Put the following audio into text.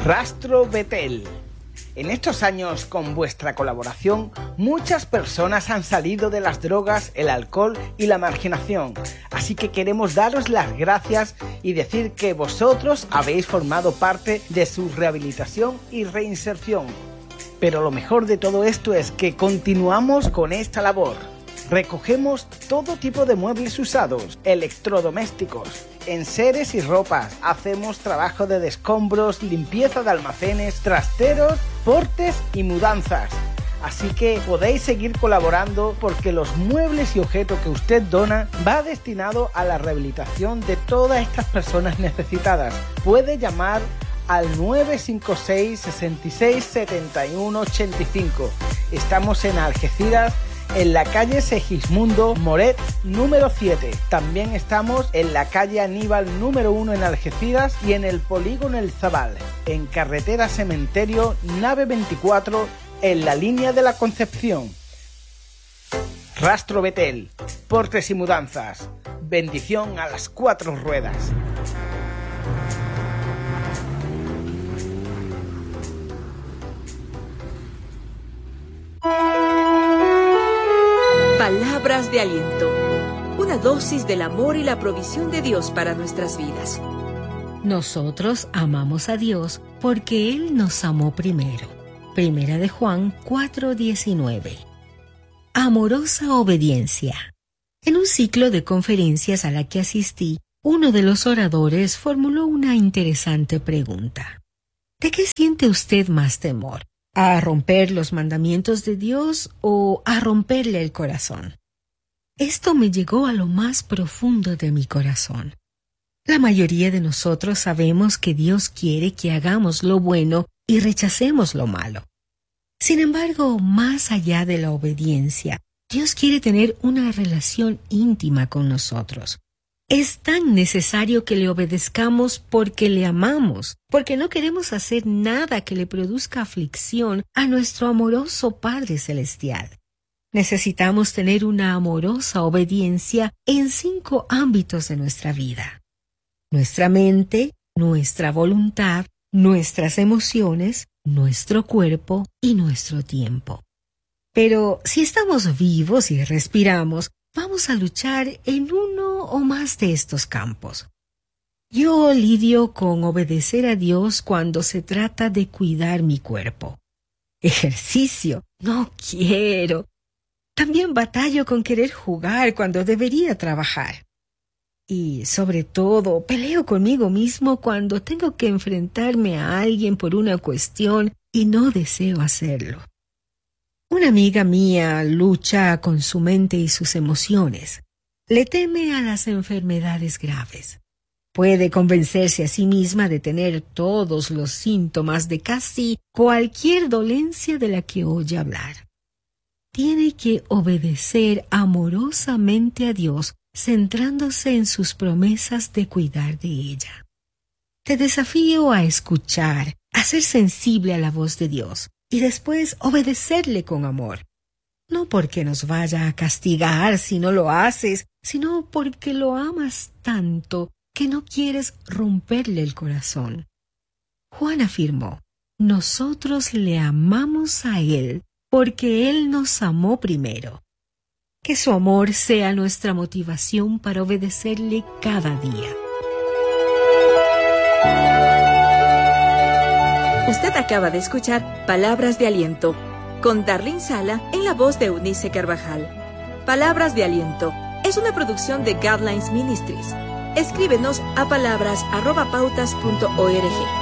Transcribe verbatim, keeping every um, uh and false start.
Rastro Betel. En estos años, con vuestra colaboración, muchas personas han salido de las drogas, el alcohol y la marginación. Así que queremos daros las gracias y decir que vosotros habéis formado parte de su rehabilitación y reinserción. Pero lo mejor de todo esto es que continuamos con esta labor. Recogemos todo tipo de muebles usados, electrodomésticos, enseres y ropas. Hacemos trabajo de descombros, limpieza de almacenes, trasteros, portes y mudanzas. Así que podéis seguir colaborando porque los muebles y objetos que usted dona va destinado a la rehabilitación de todas estas personas necesitadas. Puede llamar al nueve cinco seis, seis seis, siete uno ocho cinco. Estamos en Algeciras, en la calle Segismundo Moret número siete. También estamos en la calle Aníbal número uno en Algeciras y en el polígono El Zabal, en carretera Cementerio nave veinticuatro, en la línea de la Concepción. Rastro Betel, portes y mudanzas. Bendición a las cuatro ruedas. Palabras de aliento. Una dosis del amor y la provisión de Dios para nuestras vidas. Nosotros amamos a Dios porque Él nos amó primero. Primera de Juan cuatro diecinueve. Amorosa obediencia. En un ciclo de conferencias a la que asistí, uno de los oradores formuló una interesante pregunta. ¿De qué siente usted más temor? ¿A romper los mandamientos de Dios o a romperle el corazón? Esto me llegó a lo más profundo de mi corazón. La mayoría de nosotros sabemos que Dios quiere que hagamos lo bueno y rechacemos lo malo. Sin embargo, más allá de la obediencia, Dios quiere tener una relación íntima con nosotros. Es tan necesario que le obedezcamos porque le amamos, porque no queremos hacer nada que le produzca aflicción a nuestro amoroso Padre Celestial. Necesitamos tener una amorosa obediencia en cinco ámbitos de nuestra vida: nuestra mente, nuestra voluntad, nuestras emociones, nuestro cuerpo y nuestro tiempo. Pero si estamos vivos y respiramos, vamos a luchar en uno o más de estos campos. Yo lidio con obedecer a Dios cuando se trata de cuidar mi cuerpo. Ejercicio, no quiero. También batallo con querer jugar cuando debería trabajar. Y sobre todo, peleo conmigo mismo cuando tengo que enfrentarme a alguien por una cuestión y no deseo hacerlo. Una amiga mía lucha con su mente y sus emociones. Le teme a las enfermedades graves. Puede convencerse a sí misma de tener todos los síntomas de casi cualquier dolencia de la que oye hablar. Tiene que obedecer amorosamente a Dios, centrándose en sus promesas de cuidar de ella. Te desafío a escuchar, a ser sensible a la voz de Dios y después obedecerle con amor. No porque nos vaya a castigar si no lo haces, sino porque lo amas tanto que no quieres romperle el corazón. Juan afirmó: nosotros le amamos a Él porque Él nos amó primero. Que su amor sea nuestra motivación para obedecerle cada día. Usted acaba de escuchar Palabras de Aliento con Darlene Sala en la voz de Eunice Carvajal. Palabras de Aliento es una producción de Guidelines Ministries. Escríbenos a palabras arroba pautas punto org.